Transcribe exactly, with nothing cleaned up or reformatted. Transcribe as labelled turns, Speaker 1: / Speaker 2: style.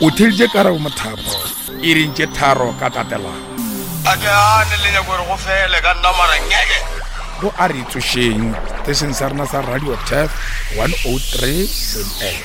Speaker 1: o thilje Karabo Mothapo e reng tše tharo ka tatelano
Speaker 2: a ke ane le nyako re go fele ka nna mara nyeke
Speaker 1: go a re tsošeng station sa rena sa radio tef one oh three point eight